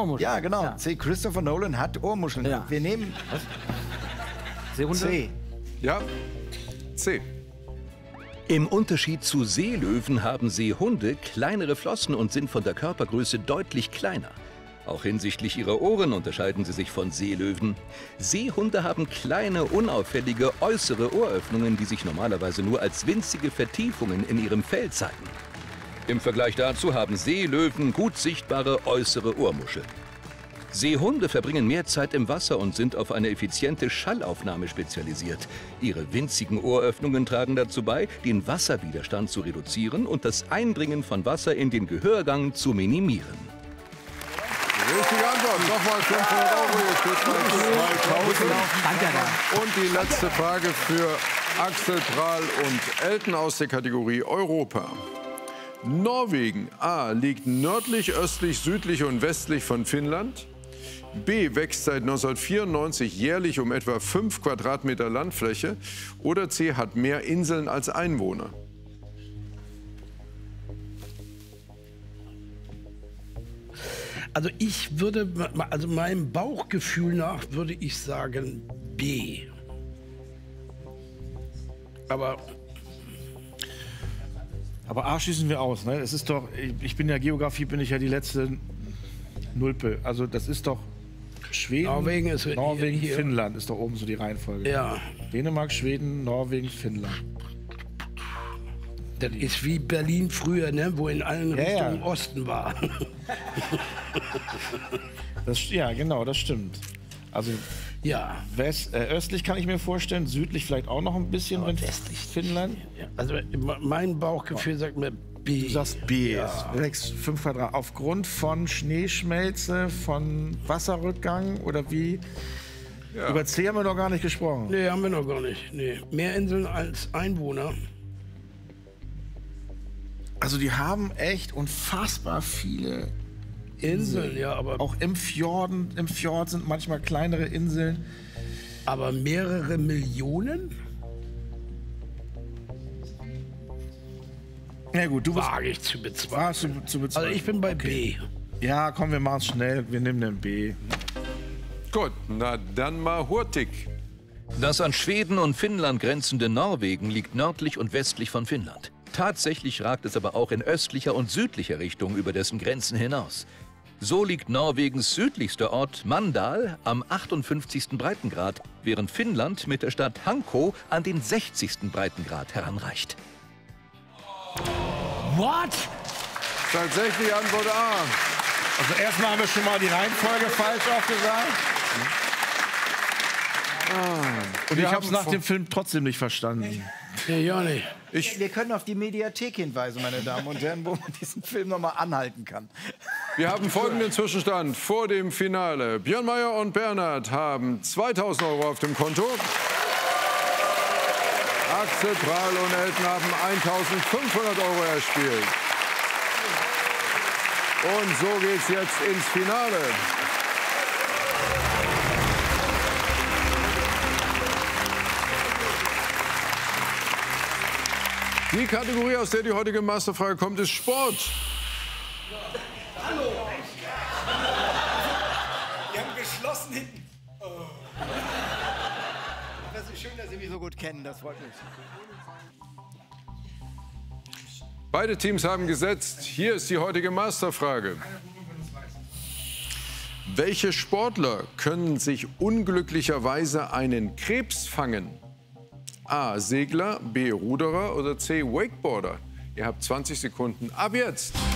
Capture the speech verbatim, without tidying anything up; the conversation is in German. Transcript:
Ohrmuscheln. Ja, genau. Ja. C. Christopher Nolan hat Ohrmuscheln. Ja. Wir nehmen Seehunde? C. Ja, C. Im Unterschied zu Seelöwen haben Seehunde kleinere Flossen und sind von der Körpergröße deutlich kleiner. Auch hinsichtlich ihrer Ohren unterscheiden sie sich von Seelöwen. Seehunde haben kleine, unauffällige äußere Ohröffnungen, die sich normalerweise nur als winzige Vertiefungen in ihrem Fell zeigen. Im Vergleich dazu haben Seelöwen gut sichtbare äußere Ohrmuscheln. Seehunde verbringen mehr Zeit im Wasser und sind auf eine effiziente Schallaufnahme spezialisiert. Ihre winzigen Ohröffnungen tragen dazu bei, den Wasserwiderstand zu reduzieren und das Eindringen von Wasser in den Gehörgang zu minimieren. Richtige Antwort. Nochmal fünfhundert Euro. Ihr steht bei zweitausend. Danke, Herr. Und die letzte Frage für Axel Prahl und Elton aus der Kategorie Europa. Norwegen A liegt nördlich, östlich, südlich und westlich von Finnland. B wächst seit neunzehnhundertvierundneunzig jährlich um etwa fünf Quadratmeter Landfläche. Oder C hat mehr Inseln als Einwohner. Also ich würde, also meinem Bauchgefühl nach würde ich sagen B. Aber Aber A schließen wir aus, ne? Es ist doch, ich bin ja Geografie, bin ich ja die letzte Nulpe. Also das ist doch Schweden, Norwegen, ist Norwegen, hier, hier. Finnland ist doch oben so die Reihenfolge. Ja. Dänemark, Schweden, Norwegen, Finnland. Das ist wie Berlin früher, ne? Wo in allen Ja, Richtungen ja. Osten war. Das, ja, genau, das stimmt. Also Ja. West, äh, östlich kann ich mir vorstellen, südlich vielleicht auch noch ein bisschen, Aber wenn westlich Finnland. Also mein Bauchgefühl sagt mir B. Du sagst B. Ja. Rex, fünf Quadrat. Aufgrund von Schneeschmelze, von Wasserrückgang oder wie? Ja. Über C haben wir noch gar nicht gesprochen. Nee, haben wir noch gar nicht. Nee. Mehr Inseln als Einwohner. Also die haben echt unfassbar viele Inseln, ja, aber, Auch im Fjorden, im Fjord sind manchmal kleinere Inseln. aber mehrere Millionen? Na gut, du bist Wage ich zu bezweifeln. warst zu, zu bezweifeln. Also ich bin bei B. Ja, komm, wir machen es schnell. Wir nehmen den B. Gut, na dann mal hurtig. Das an Schweden und Finnland grenzende Norwegen liegt nördlich und westlich von Finnland. Tatsächlich ragt es aber auch in östlicher und südlicher Richtung über dessen Grenzen hinaus. So liegt Norwegens südlichster Ort Mandal am achtundfünfzigsten Breitengrad, während Finnland mit der Stadt Hanko an den sechzigsten Breitengrad heranreicht. What? Tatsächlich Antwort A. Also erstmal haben wir schon mal die Reihenfolge falsch aufgesagt. Und Wir ich habe es haben nach vor- dem Film trotzdem nicht verstanden. Ja, ja nicht. Ich, Wir können auf die Mediathek hinweisen, meine Damen und Herren, wo man diesen Film noch mal anhalten kann. wir haben folgenden Zwischenstand vor dem Finale. Björn Mayer und Bernhard haben zweitausend Euro auf dem Konto. Axel Prahl und Elton haben eintausendfünfhundert Euro erspielt. Und so geht's jetzt ins Finale. Die Kategorie, aus der die heutige Masterfrage kommt, ist Sport. Wir haben geschlossen hinten. Oh. Das ist schön, dass Sie mich so gut kennen. Das freut mich. Beide Teams haben gesetzt. Hier ist die heutige Masterfrage. Welche Sportler können sich unglücklicherweise einen Krebs fangen? A. Segler, B. Ruderer oder C. Wakeboarder? Ihr habt zwanzig Sekunden ab jetzt.